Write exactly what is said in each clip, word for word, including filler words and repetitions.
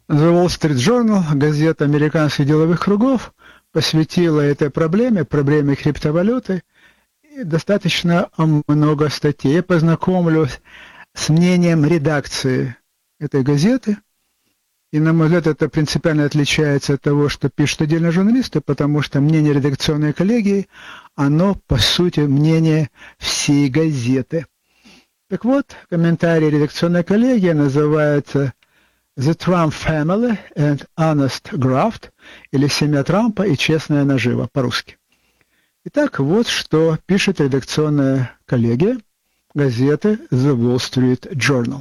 The Wall Street Journal, газета американских деловых кругов, посвятила этой проблеме, проблеме криптовалюты, и достаточно много статей. Я познакомлюсь с мнением редакции этой газеты, и, на мой взгляд, это принципиально отличается от того, что пишут отдельные журналисты, потому что мнение редакционной коллегии, оно, по сути, мнение всей газеты. Так вот, комментарий редакционной коллегии называется «The Trump Family and Honest Graft» или «Семья Трампа и честная нажива» по-русски. Итак, вот что пишет редакционная коллегия газеты The Wall Street Journal.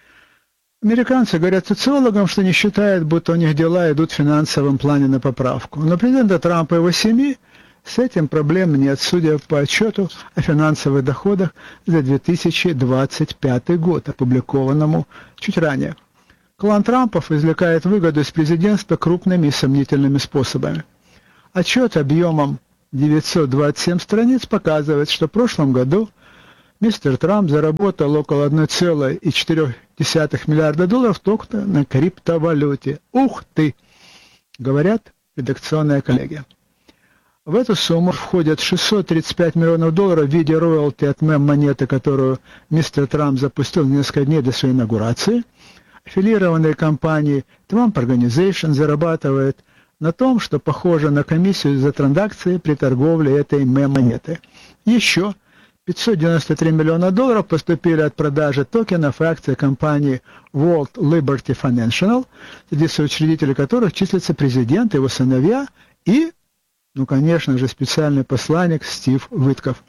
Американцы говорят социологам, что не считают, будто у них дела идут в финансовом плане на поправку. Но президента Трампа и его семьи с этим проблем нет, судя по отчету о финансовых доходах за две тысячи двадцать пятый год, опубликованному чуть ранее. Клан Трампов извлекает выгоду из президентства крупными и сомнительными способами. Отчет объемом девятьсот двадцать семь страниц показывает, что в прошлом году мистер Трамп заработал около одной целой четырёх десятых миллиарда долларов только на криптовалюте. Ух ты! Говорят редакционная коллегия. В эту сумму входят шестьсот тридцать пять миллионов долларов в виде роялти от мем-монеты, которую мистер Трамп запустил несколько дней до своей инаугурации. Аффилированные компании Trump Organization зарабатывает на том, что похоже на комиссию за транзакции при торговле этой мем-монеты. Еще пятьсот девяносто три миллиона долларов поступили от продажи токенов и акций компании World Liberty Financial, среди соучредителей которых числятся президент, его сыновья и, ну, конечно же, специальный посланник Стив Витков.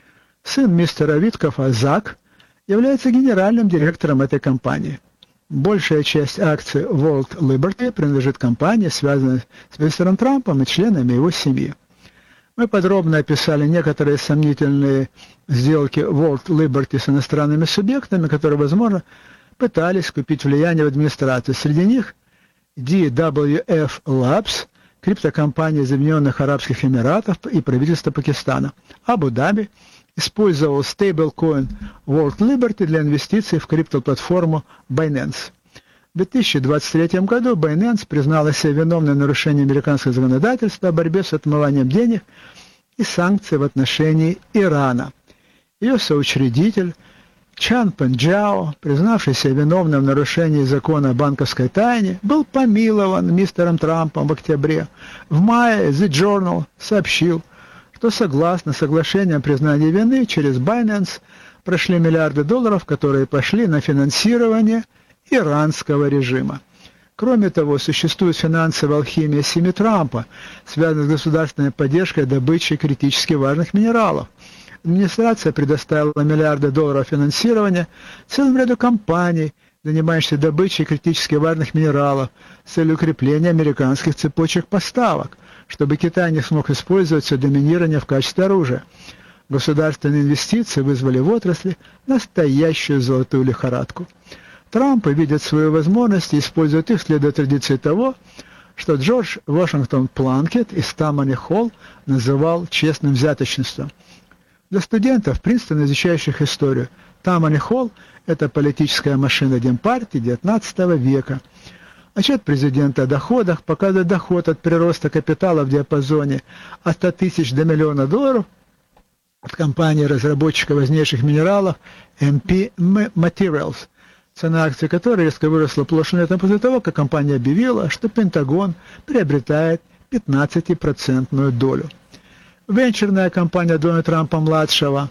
Сын мистера Виткова, Зак, является генеральным директором этой компании. Большая часть акций World Liberty принадлежит компании, связанной с мистером Трампом и членами его семьи. Мы подробно описали некоторые сомнительные сделки World Liberty с иностранными субъектами, которые, возможно, пытались купить влияние в администрации. Среди них ди дабл ю эф Labs, криптокомпания из Объединенных Арабских Эмиратов и правительство Пакистана. Абу-Даби использовал стейблкоин World Liberty для инвестиций в криптоплатформу Binance. В две тысячи двадцать третьем году Binance признала себя виновной в нарушении американского законодательства о борьбе с отмыванием денег и санкций в отношении Ирана. Ее соучредитель Чан Пенджао, признавшийся виновным в нарушении закона о банковской тайне, был помилован мистером Трампом в октябре. В мае The Journal сообщил, что согласно соглашениям о признании вины через Binance прошли миллиарды долларов, которые пошли на финансирование иранского режима. Кроме того, существует финансовая алхимия семьи Трампа, связанная с государственной поддержкой добычи критически важных минералов. Администрация предоставила миллиарды долларов финансирования целому ряду компаний, занимающихся добычей критически важных минералов, с целью укрепления американских цепочек поставок, чтобы Китай не смог использовать все доминирование в качестве оружия. Государственные инвестиции вызвали в отрасли настоящую золотую лихорадку. Трампы видят свою возможность и используют их, следуя традиции того, что Джордж Вашингтон Планкетт из Тамани Холл называл честным взяточничеством. Для студентов, Принстона, изучающих историю, Тамани Холл – это политическая машина Демпартии девятнадцатого века. Отчет президента о доходах показывает доход от прироста капитала в диапазоне от ста тысяч до миллиона долларов от компании-разработчика важнейших минералов эм пи Materials, цена акций которой резко выросла прошлым летом после того, как компания объявила, что Пентагон приобретает пятнадцатипроцентную долю. Венчурная компания Дональда Трампа-младшего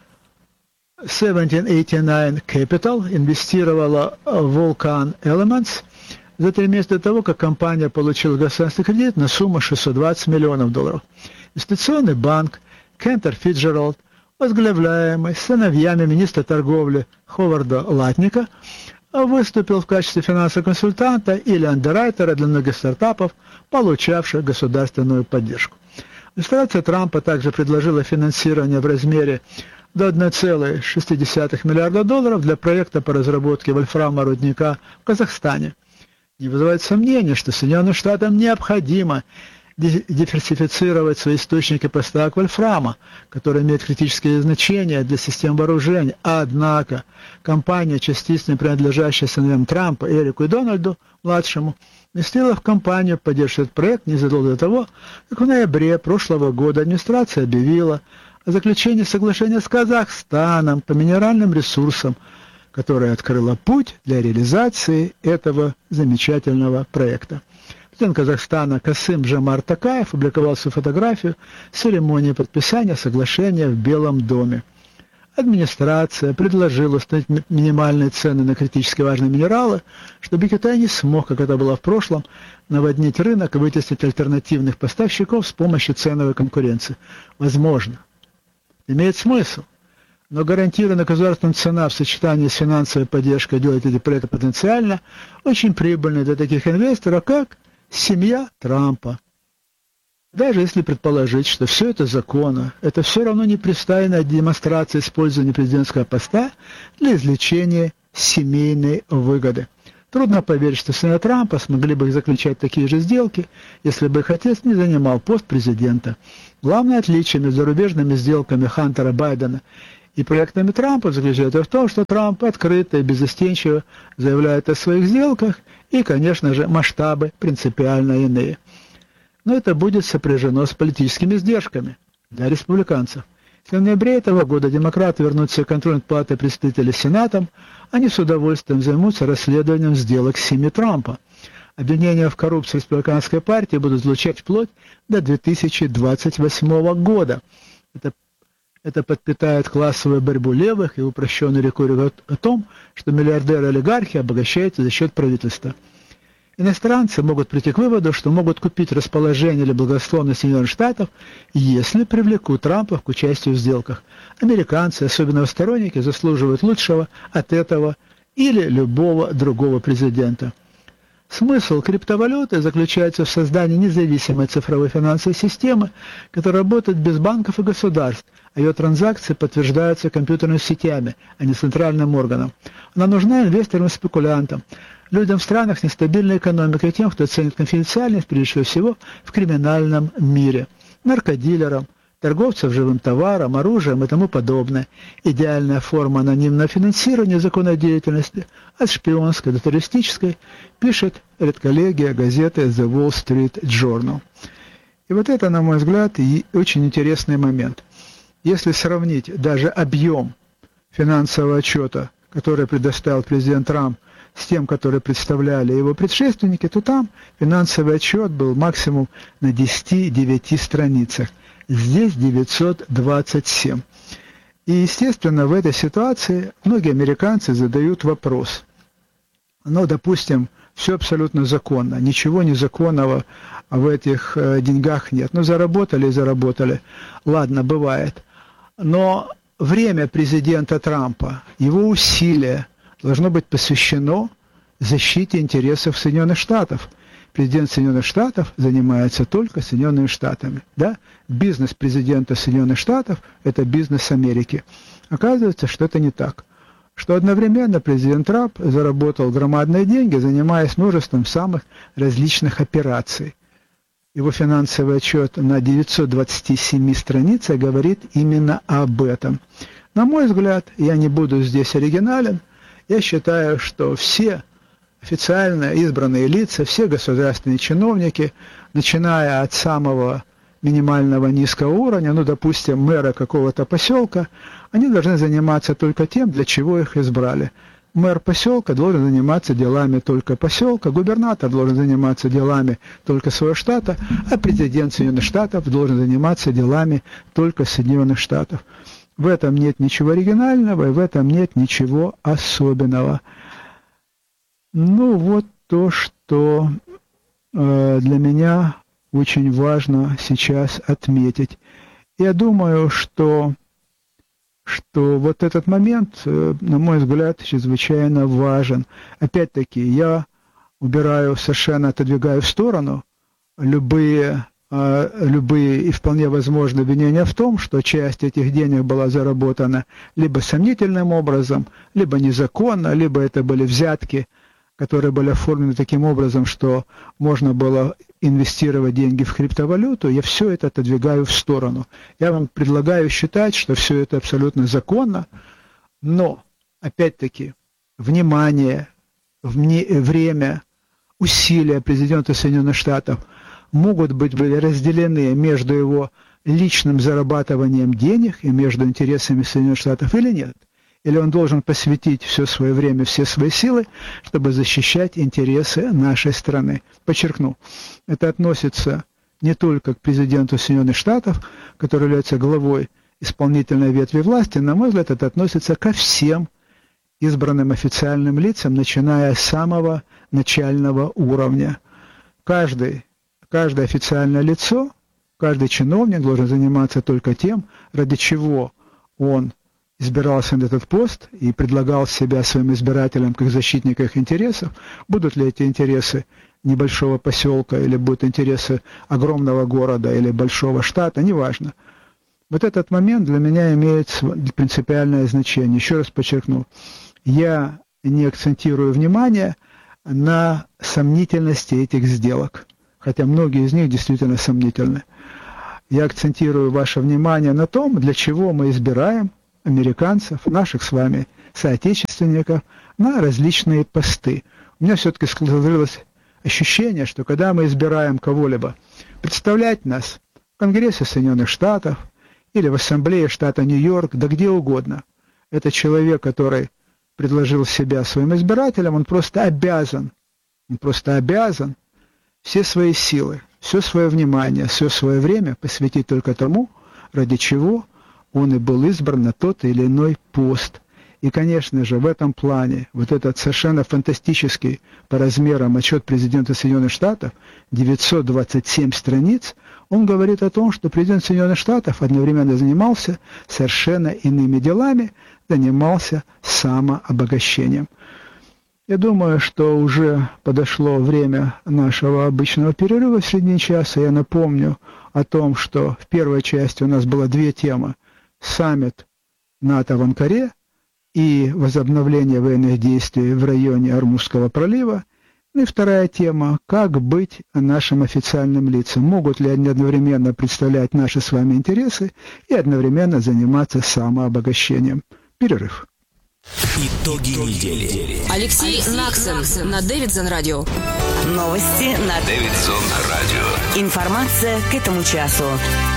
тысяча семьсот восемьдесят девять Capital инвестировала в Vulcan Elements за три месяца до того, как компания получила государственный кредит на сумму шестьсот двадцать миллионов долларов. Инвестиционный банк Кентер Фитджеральд, возглавляемый сыновьями министра торговли Ховарда Латника, выступил в качестве финансового консультанта или андеррайтера для многих стартапов, получавших государственную поддержку. Администрация Трампа также предложила финансирование в размере до одной целой шести десятых миллиарда долларов для проекта по разработке вольфрамового рудника в Казахстане. Не вызывает сомнений, что Соединенным Штатам необходимо диверсифицировать свои источники поставок вольфрама, который имеет критическое значение для систем вооружений. Однако компания, частично принадлежащая сыновьям Трампа, Эрику и Дональду, младшему, вместила в компанию, поддерживает проект незадолго до того, как в ноябре прошлого года администрация объявила о заключении соглашения с Казахстаном по минеральным ресурсам, которое открыло путь для реализации этого замечательного проекта. Президент Казахстана Касым-Жомарт Токаев опубликовал свою фотографию с церемонии подписания соглашения в Белом доме. Администрация предложила установить минимальные цены на критически важные минералы, чтобы Китай не смог, как это было в прошлом, наводнить рынок и вытеснить альтернативных поставщиков с помощью ценовой конкуренции. Возможно. Имеет смысл. Но гарантированная государственная цена в сочетании с финансовой поддержкой делает эти проекты потенциально очень прибыльными для таких инвесторов, как семья Трампа. Даже если предположить, что все это законно, это все равно непристойная демонстрация использования президентского поста для извлечения семейной выгоды. Трудно поверить, что сыны Трампа смогли бы заключать такие же сделки, если бы их отец не занимал пост президента. Главное отличие между зарубежными сделками Хантера Байдена и проектами Трампа заключается в том, что Трамп открыто и беззастенчиво заявляет о своих сделках, и, конечно же, масштабы принципиально иные. Но это будет сопряжено с политическими издержками для республиканцев. Если в ноябре этого года демократы вернут себе контроль над палатой представителей Сенатом, они с удовольствием займутся расследованием сделок семьи Трампа. Обвинения в коррупции республиканской партии будут звучать вплоть до две тысячи двадцать восьмого года. Это Это подпитает классовую борьбу левых и упрощенную риторику о том, что миллиардеры-олигархи обогащаются за счет правительства. Иностранцы могут прийти к выводу, что могут купить расположение или благосклонность Соединенных Штатов, если привлекут Трампа к участию в сделках. Американцы, особенно его сторонники, заслуживают лучшего от этого или любого другого президента. Смысл криптовалюты заключается в создании независимой цифровой финансовой системы, которая работает без банков и государств, а ее транзакции подтверждаются компьютерными сетями, а не центральным органом. Она нужна инвесторам и спекулянтам, людям в странах с нестабильной экономикой, тем, кто ценит конфиденциальность, прежде всего, в криминальном мире, наркодилерам, торговцев живым товаром, оружием и тому подобное. Идеальная форма анонимного финансирования законной деятельности, от шпионской до террористической, пишет редколлегия газеты The Wall Street Journal. И вот это, на мой взгляд, и очень интересный момент. Если сравнить даже объем финансового отчета, который предоставил президент Трамп, с тем, который представляли его предшественники, то там финансовый отчет был максимум на десяти-девяти страницах. Здесь девятьсот двадцать семь. И, естественно, в этой ситуации многие американцы задают вопрос. Ну, допустим, все абсолютно законно, ничего незаконного в этих э, деньгах нет. Ну, заработали и заработали. Ладно, бывает. Но время президента Трампа, его усилия должно быть посвящено защите интересов Соединенных Штатов. Президент Соединенных Штатов занимается только Соединенными Штатами. Да? Бизнес президента Соединенных Штатов – это бизнес Америки. Оказывается, что это не так. Что одновременно президент Трамп заработал громадные деньги, занимаясь множеством самых различных операций. Его финансовый отчет на девятьсот двадцати семи страницах говорит именно об этом. На мой взгляд, я не буду здесь оригинален, я считаю, что все официально избранные лица, все государственные чиновники, начиная от самого минимального низкого уровня, ну, допустим, мэра какого-то поселка, они должны заниматься только тем, для чего их избрали. Мэр поселка должен заниматься делами только поселка, губернатор должен заниматься делами только своего штата, а президент Соединенных Штатов должен заниматься делами только Соединенных Штатов. В этом нет ничего оригинального и в этом нет ничего особенного. Ну, вот то, что э, для меня очень важно сейчас отметить. Я думаю, что, что вот этот момент, э, на мой взгляд, чрезвычайно важен. Опять-таки, я убираю, совершенно отодвигаю в сторону любые, э, любые и вполне возможные обвинения в том, что часть этих денег была заработана либо сомнительным образом, либо незаконно, либо это были взятки которые были оформлены таким образом, что можно было инвестировать деньги в криптовалюту, я все это отодвигаю в сторону. Я вам предлагаю считать, что все это абсолютно законно, но, опять-таки, внимание, время, усилия президента Соединенных Штатов могут быть разделены между его личным зарабатыванием денег и между интересами Соединенных Штатов или нет. Или он должен посвятить все свое время, все свои силы, чтобы защищать интересы нашей страны. Подчеркну, это относится не только к президенту Соединенных Штатов, который является главой исполнительной ветви власти, на мой взгляд, это относится ко всем избранным официальным лицам, начиная с самого начального уровня. Каждый, каждое официальное лицо, каждый чиновник должен заниматься только тем, ради чего он избирался на этот пост и предлагал себя своим избирателям как защитника их интересов. Будут ли эти интересы небольшого поселка, или будут интересы огромного города или большого штата, неважно. Вот этот момент для меня имеет принципиальное значение. Еще раз подчеркну, я не акцентирую внимание на сомнительности этих сделок, хотя многие из них действительно сомнительны. Я акцентирую ваше внимание на том, для чего мы избираем американцев, наших с вами соотечественников, на различные посты. У меня все-таки сложилось ощущение, что когда мы избираем кого-либо представлять нас в Конгрессе Соединенных Штатов или в Ассамблее штата Нью-Йорк, да где угодно, это человек, который предложил себя своим избирателям, он просто обязан, он просто обязан все свои силы, все свое внимание, все свое время посвятить только тому, ради чего он и был избран на тот или иной пост. И, конечно же, в этом плане вот этот совершенно фантастический по размерам отчет президента Соединенных Штатов, девятьсот двадцать семь страниц, он говорит о том, что президент Соединенных Штатов одновременно занимался совершенно иными делами, занимался самообогащением. Я думаю, что уже подошло время нашего обычного перерыва в середине часа. Я напомню о том, что в первой части у нас было две темы. Саммит НАТО в Анкаре и возобновление военных действий в районе Ормузского пролива. Ну и вторая тема – как быть нашим официальным лицам? Могут ли они одновременно представлять наши с вами интересы и одновременно заниматься самообогащением? Перерыв. Итоги недели. Алексей, Алексей Наксон на Дэвидсон радио. Новости на Дэвидсон радио. Информация к этому часу.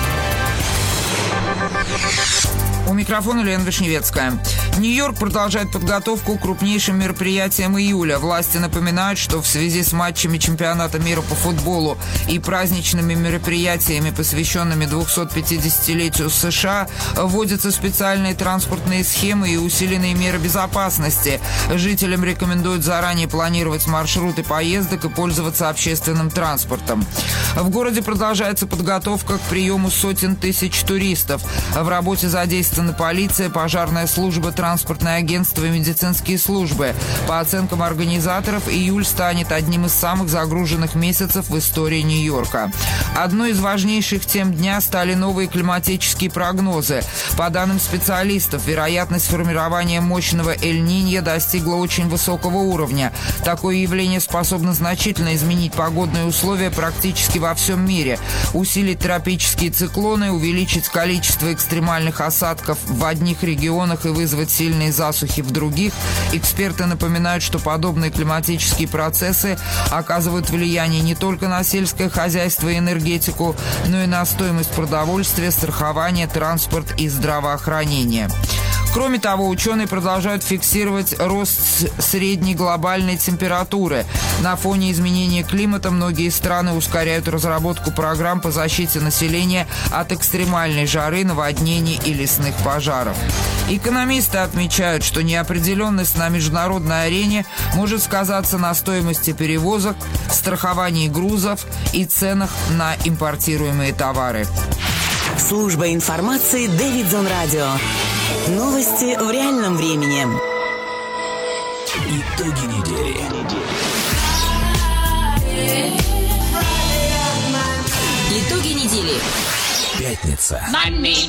У микрофона Лена Вишневецкая. Нью-Йорк продолжает подготовку к крупнейшим мероприятиям июля. Власти напоминают, что в связи с матчами чемпионата мира по футболу и праздничными мероприятиями, посвященными двухсотпятидесятилетию США, вводятся специальные транспортные схемы и усиленные меры безопасности. Жителям рекомендуют заранее планировать маршруты поездок и пользоваться общественным транспортом. В городе продолжается подготовка к приему сотен тысяч туристов. В работе задействованы полиция, пожарная служба, транспортное агентство и медицинские службы. По оценкам организаторов, июль станет одним из самых загруженных месяцев в истории Нью-Йорка. Одной из важнейших тем дня стали новые климатические прогнозы. По данным специалистов, вероятность формирования мощного Эль-Ниньо достигла очень высокого уровня. Такое явление способно значительно изменить погодные условия практически во всем мире, усилить тропические циклоны, увеличить количество экстремальных осадков в одних регионах и вызвать сильные засухи в других. Эксперты напоминают, что подобные климатические процессы оказывают влияние не только на сельское хозяйство и энергетику, но и на стоимость продовольствия, страхование, транспорт и здравоохранение. Кроме того, ученые продолжают фиксировать рост средней глобальной температуры. На фоне изменения климата многие страны ускоряют разработку программ по защите населения от экстремальной жары, наводнений и лесных пожаров. Экономисты отмечают, что неопределенность на международной арене может сказаться на стоимости перевозок, страховании грузов и ценах на импортируемые товары. Служба информации Дэвидсон радио. Новости в реальном времени. Итоги недели. Итоги недели. Пятница.